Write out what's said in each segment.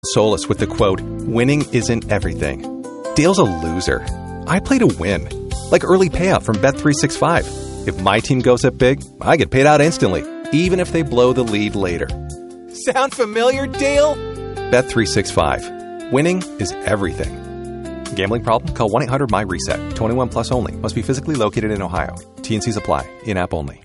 solace with the quote, "Winning isn't everything." Dale's a loser. I play to win. Like early payout from Bet365. If my team goes up big, I get paid out instantly, even if they blow the lead later. Sound familiar, Dale? Bet365. Winning is everything. Gambling problem? Call 1-800-MY-RESET. 21 plus only. Must be physically located in Ohio. T&Cs apply. In-app only.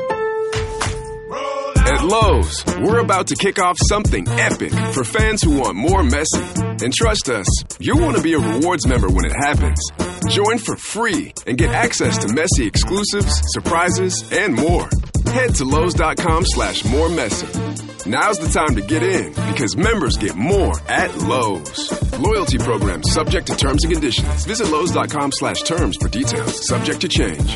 At Lowe's, we're about to kick off something epic for fans who want more messy. And trust us, you'll want to be a rewards member when it happens. Join for free and get access to messy exclusives, surprises, and more. Head to Lowe's.com/more messy. Now's the time to get in because members get more at Lowe's. Loyalty program subject to terms and conditions. Visit Lowe's.com/terms for details. Subject to change.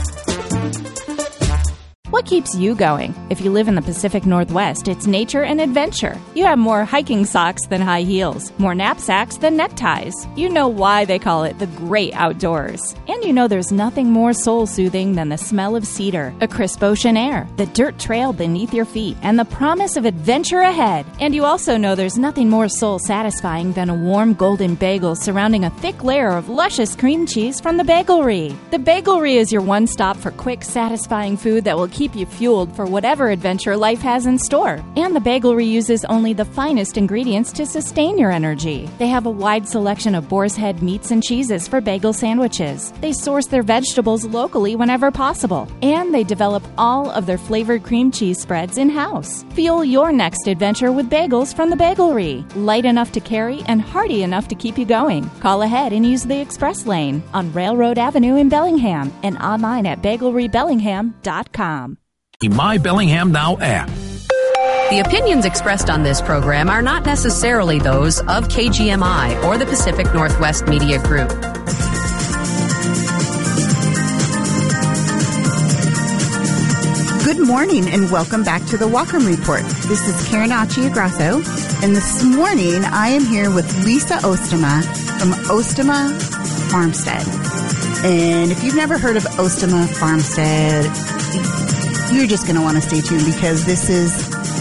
What keeps you going? If you live in the Pacific Northwest, it's nature and adventure. You have more hiking socks than high heels, more knapsacks than neckties. You know why they call it the great outdoors. And you know there's nothing more soul-soothing than the smell of cedar, a crisp ocean air, the dirt trail beneath your feet, and the promise of adventure ahead. And you also know there's nothing more soul-satisfying than a warm golden bagel surrounding a thick layer of luscious cream cheese from the Bagelry. The Bagelry is your one-stop for quick, satisfying food that will keep you fueled for whatever adventure life has in store. And the Bagelry uses only the finest ingredients to sustain your energy. They have a wide selection of boar's head meats and cheeses for bagel sandwiches. They source their vegetables locally whenever possible. And they develop all of their flavored cream cheese spreads in-house. Fuel your next adventure with bagels from the Bagelry. Light enough to carry and hearty enough to keep you going. Call ahead and use the Express Lane on Railroad Avenue in Bellingham and online at BagelryBellingham.com. The My Bellingham Now app. The opinions expressed on this program are not necessarily those of KGMI or the Pacific Northwest Media Group. Good morning and welcome back to the Walker Report. This is Karen Achiagrasso, and this morning I am here with Lisa Ostema from Ostema Farmstead. And if you've never heard of Ostema Farmstead, you're just going to want to stay tuned because this is,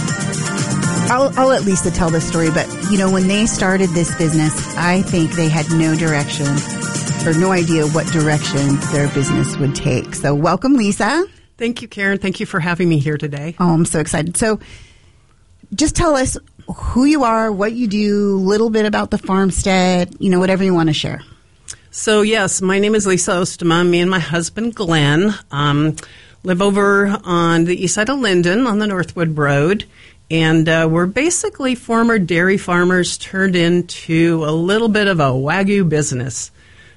I'll let Lisa tell this story, but you know, when they started this business, I think they had no direction or no idea what direction their business would take. So welcome, Lisa. Thank you, Karen. Thank you for having me here today. Oh, I'm so excited. So just tell us who you are, what you do, a little bit about the farmstead, you know, whatever you want to share. So yes, my name is Lisa Ostema. Me and my husband, Glenn, live over on the east side of Linden on the Northwood Road, and we're basically former dairy farmers turned into a little bit of a Wagyu business.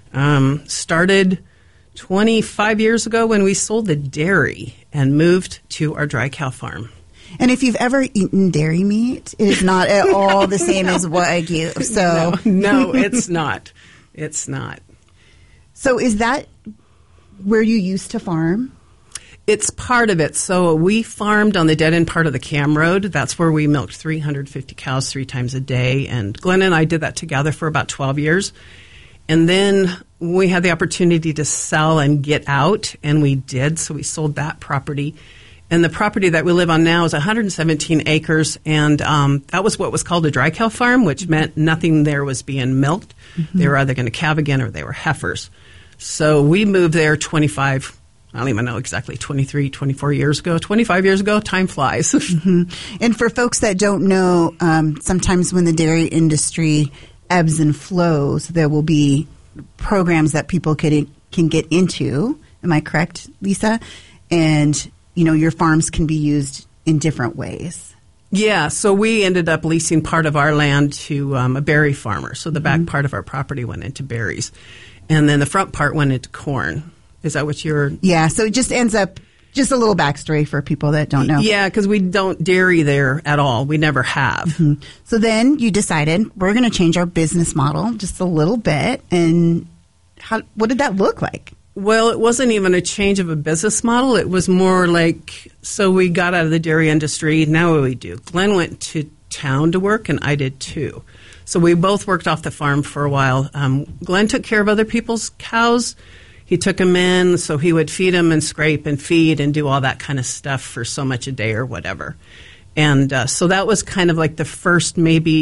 Started 25 years ago when we sold the dairy and moved to our dry cow farm. And if you've ever eaten dairy meat, it is not at all the same as Wagyu. So No, it's not. It's not. So is that where you used to farm? It's part of it. So we farmed on the dead-end part of the Cam Road. That's where we milked 350 cows 3 times a day. And Glenn and I did that together for about 12 years. And then we had the opportunity to sell and get out, and we did. So we sold that property. And the property that we live on now is 117 acres, and that was what was called a dry cow farm, which meant nothing there was being milked. Mm-hmm. They were either going to calve again or they were heifers. So we moved there 25, I don't even know exactly, 23, 24 years ago, 25 years ago. Time flies. Mm-hmm. And for folks that don't know, sometimes when the dairy industry ebbs and flows, there will be programs that people can get into. Am I correct, Lisa? And you know, your farms can be used in different ways. Yeah, so we ended up leasing part of our land to a berry farmer. So the back part of our property went into berries. And then the front part went into corn. Is that what you're... Yeah, so it just ends up, just a little backstory for people that don't know. Yeah, because we don't dairy there at all. We never have. Mm-hmm. So then you decided we're going to change our business model just a little bit. And what did that look like? Well, it wasn't even a change of a business model. It was more like, so we got out of the dairy industry. Now what do we do? Glenn went to town to work, and I did too. So we both worked off the farm for a while. Glenn took care of other people's cows. He took them in, so he would feed them and scrape and feed and do all that kind of stuff for so much a day or whatever. And so that was kind of like the first maybe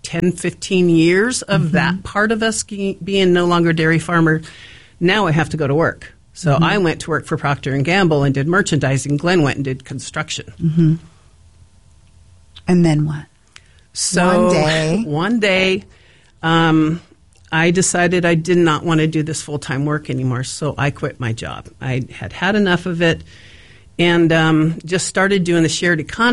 10, 15 years of that part of us being no longer dairy farmer. Now I have to go to work. So I went to work for Procter & Gamble and did merchandising. Glenn went and did construction. And then what? So one day, I decided I did not want to do this full-time work anymore, so I quit my job. I had had enough of it and just started doing the shared economy.